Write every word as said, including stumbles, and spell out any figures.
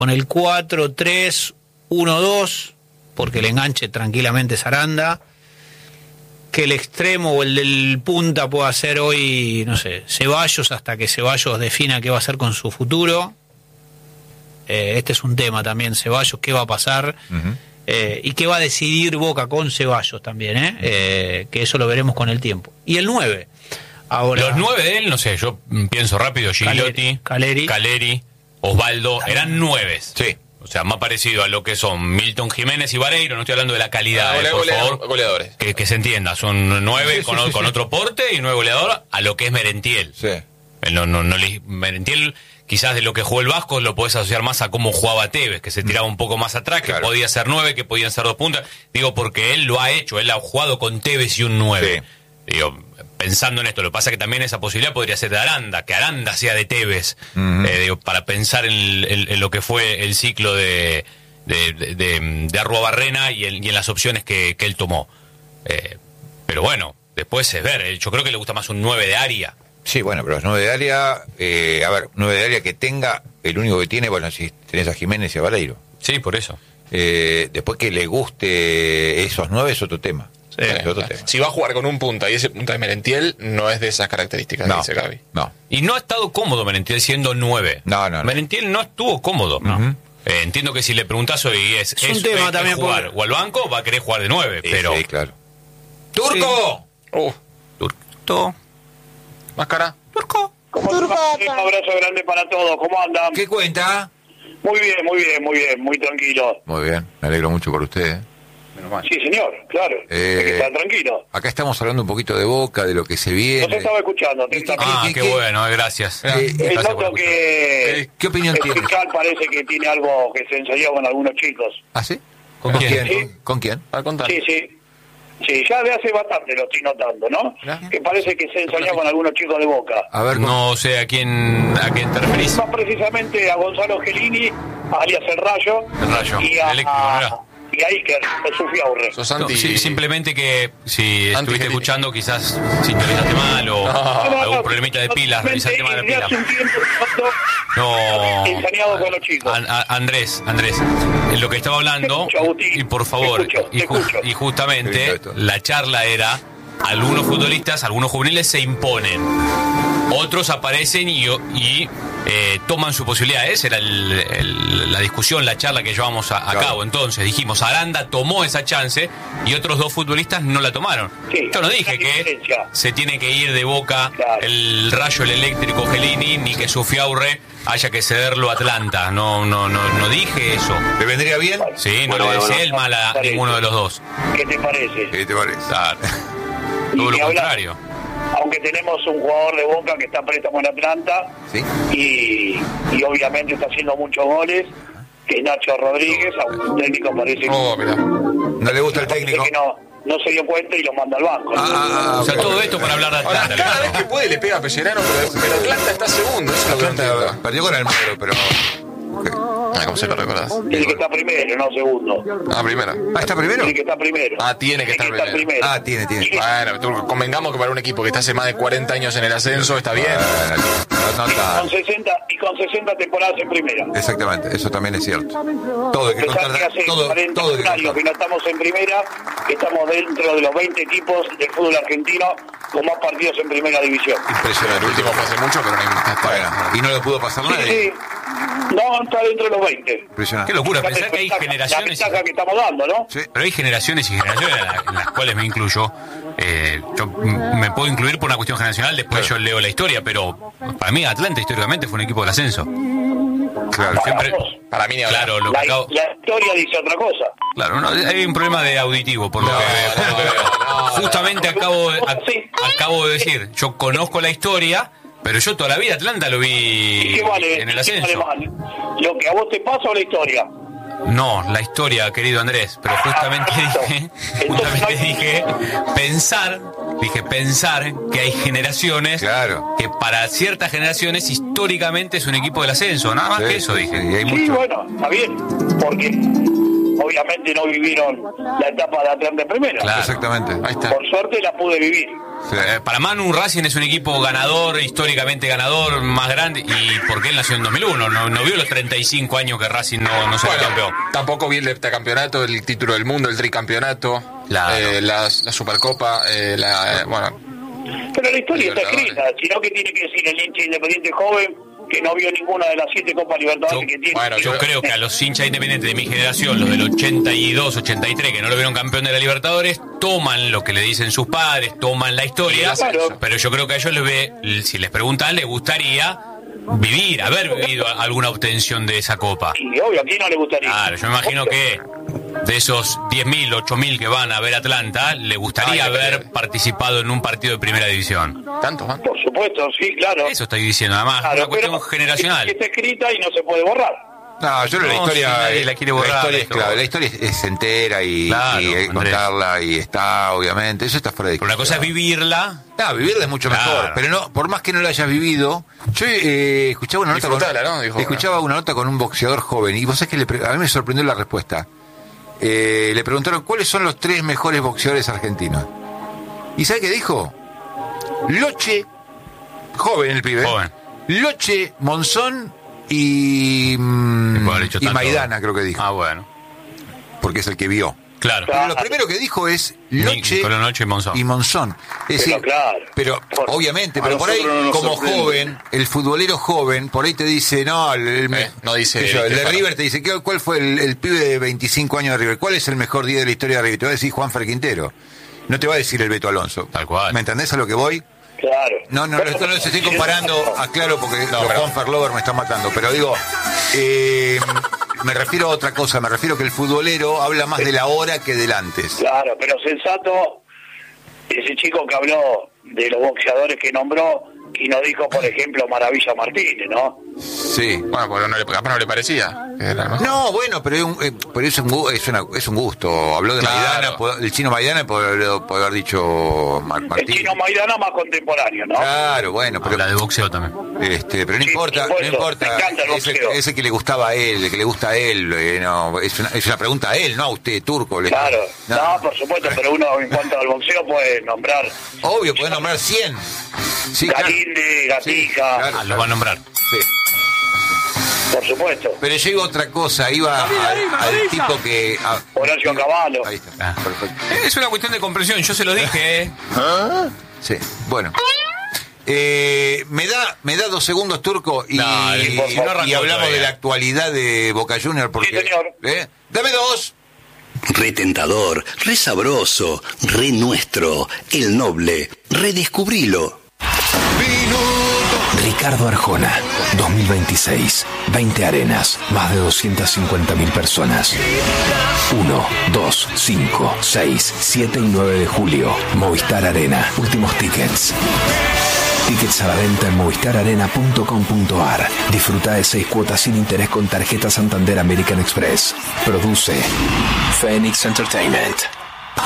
con el cuatro tres uno dos, porque el enganche tranquilamente es Aranda, que el extremo o el del punta pueda ser hoy, no sé, Ceballos, hasta que Ceballos defina qué va a hacer con su futuro. Eh, este es un tema también, Ceballos, qué va a pasar, uh-huh. eh, y qué va a decidir Boca con Ceballos también, ¿eh? Eh, que eso lo veremos con el tiempo. Y el nueve. Ahora, los nueve de él, no sé, yo pienso rápido, Gigliotti, Caleri, Caleri, Osvaldo, Caleri. Eran nueves. Sí. O sea, más parecido a lo que son Milton Jiménez y Vareiro, no estoy hablando de la calidad, no, eh, por goleador, favor. Goleadores. Que, que se entienda, son nueve sí, con, sí, sí, con sí. otro porte y nueve goleador a lo que es Merentiel. Sí. No, no, no, Merentiel, quizás de lo que jugó el Vasco, lo podés asociar más a cómo jugaba Tevez, que se tiraba un poco más atrás, que claro. podía ser nueve, que podían ser dos puntas. Digo, porque él lo ha hecho, él ha jugado con Tevez y un nueve. Sí. Digo, pensando en esto, lo que pasa es que también esa posibilidad podría ser de Aranda, que Aranda sea de Tevez, uh-huh. eh, digo, para pensar en, en, en lo que fue el ciclo de, de, de, de, de Arruabarrena y, el, y en las opciones que, que él tomó. Eh, pero bueno, después es ver, yo creo que le gusta más un nueve de área. Sí, bueno, pero los nueve de área, eh, a ver, nueve de área que tenga, el único que tiene, bueno, si tenés a Jiménez y a Vareiro. Sí, por eso. Eh, después que le guste esos nueve es otro tema. Sí, es otro tema. Si va a jugar con un punta y ese punta de Merentiel, no es de esas características, no, dice Gaby. No. Y no ha estado cómodo Merentiel siendo nueve. No, no, no. Merentiel no estuvo cómodo. No. Uh-huh. Eh, entiendo que si le preguntás hoy es, es, es un tema es también jugar por... o al banco, va a querer jugar de nueve, sí, pero... Sí, claro. ¡Turco! Sí. Uh. ¡Turco! ¿Máscara? ¡Turco! ¿Cómo Turco. Un abrazo grande para todos, ¿cómo andan? ¿Qué cuenta? Muy bien, muy bien, muy bien, muy tranquilo. Muy bien, me alegro mucho por usted, ¿eh? Sí, señor, claro. Eh, está tranquilo. Acá estamos hablando un poquito de Boca, de lo que se viene. No se estaba escuchando. Ah, qué, qué bueno, gracias. Eh, eh, gracias noto que ¿Qué opinión el tiene? El fiscal parece que tiene algo que se ensayó con algunos chicos. ¿Ah, sí? ¿Con, ¿Con quién? quién? ¿Sí? ¿Con quién? A contar. Sí, sí. Sí, ya de hace bastante lo estoy notando, ¿no? ¿Gracias? Que parece que se ensayó con algunos chicos de Boca. A ver, no sé a quién a quién te referís. Más precisamente a Gonzalo Gelini, alias El Rayo. El Rayo, y a, eléctrico, ¿no era? Y a Iker, el Sufiaurre. Sos anti... No, sí, simplemente que si Anti estuviste Gelini. escuchando quizás sintonizaste mal o No. algún problemita de pilas, revisaste mal la pila. Hace un tiempo No, ensañado con los chicos. An- a- Andrés, Andrés, lo que estaba hablando, Te escucho, Agustín. y por favor, Te escucho, y, te ju- escucho. y justamente la charla era, algunos futbolistas, algunos juveniles se imponen, otros aparecen y, y eh, toman su posibilidad. Esa era el, el, la discusión, la charla que llevamos a, a claro. cabo. Entonces dijimos, Aranda tomó esa chance y otros dos futbolistas no la tomaron. Sí, Yo no dije que diferencia. se tiene que ir de Boca Claro. el Rayo, el eléctrico Gelini, ni que Sufiaurre haya que cederlo a Atlanta. No, no, no, no dije eso. ¿te vendría bien? Sí, no Bueno, le bueno, decía el mal a parece. ninguno de los dos. ¿Qué te parece? ¿Qué te parece? Claro. Y Todo lo ni hablar. contrario. Aunque tenemos un jugador de Boca que está a préstamo en Atlanta ¿Sí? y, y obviamente está haciendo muchos goles, que es Nacho Rodríguez, a un técnico parece Oh, mira. ¿No le gusta el parece técnico? que no, no se dio cuenta y lo manda al banco. Ah, ah, ah, O sea, ok, todo ok. esto para hablar de Ahora, Atlanta. cada vez Leandro. que puede le pega a Pellerano, pero, pero Atlanta está segundo, eso es lo que no Atlanta entiendo. perdió con el Magro, pero... Ah, ¿cómo se lo recordás? Tiene que estar primero, no segundo. Ah, primero. Ah, ¿está primero? Tiene que estar primero. Ah, tiene que estar primero. Ah, tiene, tiene. Bueno, tú, convengamos que para un equipo que está hace más de cuarenta años en el ascenso está bien. Bueno, no, no Y está... con sesenta y con sesenta temporadas en primera. Exactamente, eso también es cierto. Todo hay que Pensar contar, que hace todo, cuarenta todo hay que años que contar. no estamos en primera, que estamos dentro de los veinte equipos del fútbol argentino con más partidos en primera división. El Impresionante. último fue hace mucho, pero no está Bueno, y no le pudo pasar Sí, nadie. sí. No, está dentro de los veinte. Impresionante. Qué locura, La pensar que hay ventaja- generaciones... La ventaja que estamos dando, ¿no? Sí. Pero hay generaciones y generaciones en la- en las cuales me incluyo. Eh, yo m- me puedo incluir por una cuestión generacional, después yo leo la historia, pero para mí Atlanta históricamente fue un equipo del ascenso. Claro. Siempre, Para mí ni hablar. claro, lo que La, acabo- la historia dice otra cosa. claro, no, hay un problema de auditivo, por lo No, que, por lo que no, veo. no, Justamente acabo, de- ac- Sí. acabo de decir, yo conozco la historia, pero yo toda la vida Atlanta lo ¿Y vi qué vale? en el ¿Qué ascenso. vale más? ¿Lo que a vos te pasa o la historia? No, la historia, querido Andrés, pero justamente dije, justamente dije pensar, dije pensar que hay generaciones Claro. que para ciertas generaciones históricamente es un equipo del ascenso, nada más Sí, que eso sí, dije. sí, hay Sí, mucho. bueno, está bien. Porque obviamente no vivieron la etapa de Atlanta en primera. Claro. Exactamente. Ahí está. Por suerte la pude vivir. Sí. Eh, para Manu, Racing es un equipo ganador, históricamente ganador, más grande, y porque él nació en dos mil uno, no, no vio los treinta y cinco años que Racing no, no se Bueno, campeón. tampoco vi el heptacampeonato, el título del mundo, el tricampeonato, Claro. eh, la, la Supercopa, eh, la, eh, bueno, Pero la historia está Libertadores. escrita, sino que tiene que decir el hincha independiente joven que no vio ninguna de las siete Copas Libertadores Yo- que tiene. bueno, Yo creo que a los hinchas independientes de mi generación, los del ochenta y dos, ochenta y tres, que no lo vieron campeón de la Libertadores, toman lo que le dicen sus padres, toman la historia, Claro. pero yo creo que a ellos les ve, si les preguntan, les gustaría vivir, haber vivido alguna obtención de esa copa. Y obvio, ¿a quién no le gustaría? Claro, yo me imagino que de esos diez mil, ocho mil que van a ver Atlanta, le gustaría Ah, haber participado en un partido de primera división. tantos, ¿no? Por supuesto, sí, claro. Eso estoy diciendo, además, Claro, una cuestión pero generacional. que está escrita y no se puede borrar. No, yo creo que la No, historia, si nadie eh, la quiere borrar, historia es esto. clave, la historia es, es entera y, Claro, y hay que Andrés. contarla y está, obviamente, eso está fuera de Pero una cosa es vivirla. No, vivirla es mucho Claro. mejor, pero no, por más que no la hayas vivido, yo eh, escuchaba una nota con, Disfrutala, ¿no? Dijo, escuchaba una nota con un boxeador joven y vos sabés que le pre- a mí me sorprendió la respuesta. Eh, le preguntaron cuáles son los tres mejores boxeadores argentinos. ¿Y sabe qué dijo? Loche, joven el pibe. Joven. Loche, Monzón y, mm, Que puede haber hecho y tanto. Maidana, creo que dijo. Ah, bueno. Porque es el que vio. Claro. Pero lo primero que dijo es Loche Nicolás Noche y Monzón. y Monzón. Es Pero decir, claro. pero Por- obviamente, a pero por ahí, nosotros no nos como sorprende. joven, el futbolero joven, por ahí te dice, no, el, el me- Eh, no dice, qué sé yo, el de Estefano. River te dice, ¿qué- ¿cuál fue el, el pibe de veinticinco años de River? ¿Cuál es el mejor día de la historia de River? Te va a decir Juan Fer Quintero. No te va a decir el Beto Alonso. Tal cual. ¿Me entendés a lo que voy? Claro. No, no, esto no les estoy comparando, aclaro, porque No, los pero- Juan Ferlover me están matando, pero digo, eh, me refiero a otra cosa, me refiero que el futbolero habla más de la hora que del antes. Claro, pero sensato, ese chico que habló de los boxeadores que nombró y no dijo, por ejemplo, Maravilla Martínez, ¿no? Sí. Bueno, pues no le, capaz no le parecía. que era, ¿no? No, bueno, pero, es un, eh, pero es, un, gu- es, una- es un gusto. Habló de Claro. Maidana, po- el chino Maidana puede, puede haber dicho Mar- El Martín. chino Maidana más contemporáneo, ¿no? Claro, bueno, pero Habla de boxeo también. este, pero no Sí, importa, por no supuesto, importa. me encanta el Ese, boxeo. ese que le gustaba a él, el que le gusta a él, eh, no, es una, es una pregunta a él, no a usted, turco. le- Claro, no. no, por supuesto, pero uno en cuanto al boxeo puede nombrar Obvio, podés nombrar cien. Sí, claro. Galinde, Gatica, Sí, claro. Ah, lo va a nombrar. Sí. por supuesto, Pero yo iba a otra cosa, iba al, al tipo que... a- Horacio Cavallo. Ahí está, Ah. perfecto. Es una cuestión de comprensión, yo se lo dije, ¿eh? Sí, bueno. Eh, me da me da dos segundos, Turco, y, Dale, y- por favor. y No arrancó hablamos todavía. de la actualidad de Boca Juniors, porque... Sí, señor. ¿Eh? ¡Dame dos! Re tentador, re sabroso, re nuestro, el noble, redescubrilo. Ricardo Arjona, dos mil veintiséis, veinte arenas, más de doscientas cincuenta mil personas. uno, dos, cinco, seis, siete y nueve de julio, Movistar Arena, últimos tickets. Tickets a la venta en movistar arena punto com punto ar. Disfruta de seis cuotas sin interés con tarjeta Santander American Express. Produce Phoenix Entertainment.